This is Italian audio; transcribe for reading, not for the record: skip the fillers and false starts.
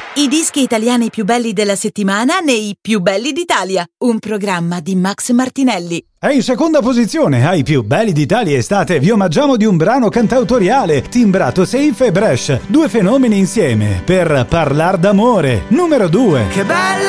I dischi italiani più belli della settimana nei Più belli d'Italia, un programma di Max Martinelli. E in seconda posizione ai Più belli d'Italia estate vi omaggiamo di un brano cantautoriale, timbrato Safe e Brescia, due fenomeni insieme per parlar d'amore. Numero 2. Che bella